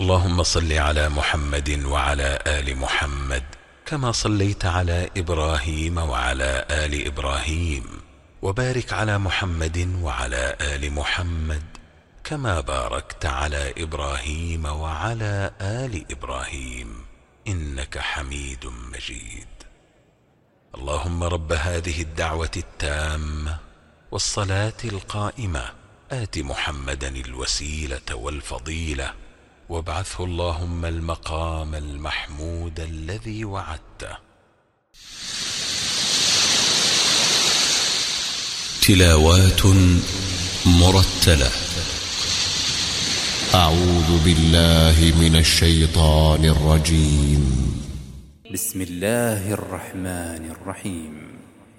اللهم صل على محمد وعلى آل محمد كما صليت على إبراهيم وعلى آل إبراهيم، وبارك على محمد وعلى آل محمد كما باركت على إبراهيم وعلى آل إبراهيم إنك حميد مجيد. اللهم رب هذه الدعوة التامة والصلاة القائمة آت محمدا الوسيلة والفضيلة وابعثه اللهم المقام المحمود الذي وعدته. تلاوات مرتلة. أعوذ بالله من الشيطان الرجيم. بسم الله الرحمن الرحيم.